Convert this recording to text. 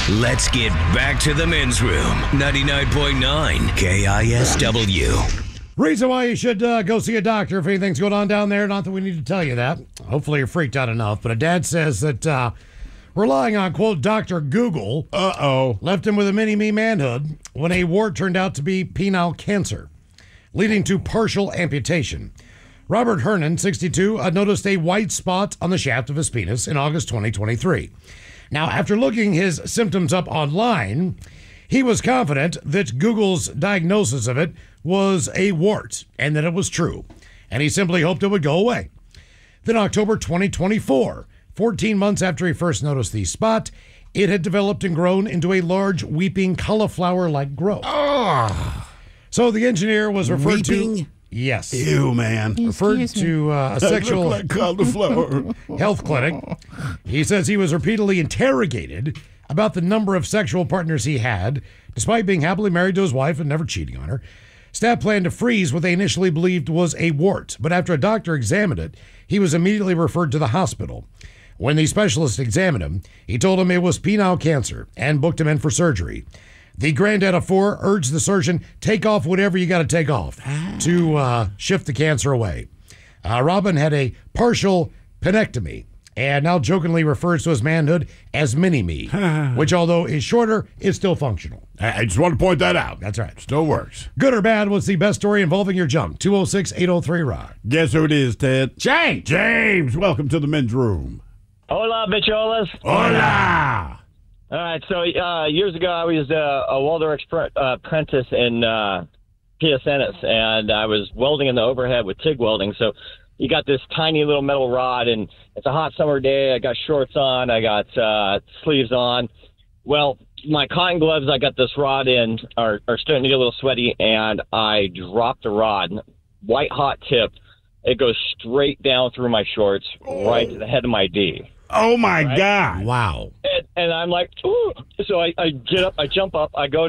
Let's get back to the men's room. 99.9 KISW. Reason why you should go see a doctor if anything's going on down there. Not that we need to tell you that. Hopefully you're freaked out enough. But a dad says that relying on, quote, Dr. Google left him with a mini-me manhood when a wart turned out to be penile cancer, leading to partial amputation. Robert Hernan, 62, noticed a white spot on the shaft of his penis in August 2023. Now, after looking his symptoms up online, he was confident that Google's diagnosis of it was a wart and that it was true, and he simply hoped it would go away. Then October 2024, 14 months after he first noticed the spot, it had developed and grown into a large weeping cauliflower-like growth. So the engineer was referred to... Yes. Ew, man. Referred to a sexual like cauliflower. health clinic. He says he was repeatedly interrogated about the number of sexual partners he had, despite being happily married to his wife and never cheating on her. Staff planned to freeze what they initially believed was a wart, but after a doctor examined it, he was immediately referred to the hospital. When the specialist examined him, he told him it was penile cancer and booked him in for surgery. The granddad of four urged the surgeon, take off whatever you got to take off to shift the cancer away. Robin had a partial penectomy and now jokingly refers to his manhood as mini-me, which, although is shorter, is still functional. I just want to point that out. That's right. Still works. Good or bad, what's the best story involving your junk? 206-803-ROCK. Guess who it is, Ted? James! James, welcome to the men's room. Hola, bicholas. Hola! All right, so years ago I was a welder apprentice in PSNS, and I was welding in the overhead with TIG welding. So you got this tiny little metal rod, and it's a hot summer day. I got shorts on. I got sleeves on. Well, my cotton gloves I got this rod in are starting to get a little sweaty, and I dropped the rod. White hot tip. It goes straight down through my shorts, right to the head of my D. Oh, my God. Wow. And I'm like, ooh. So I get up, I jump up, I go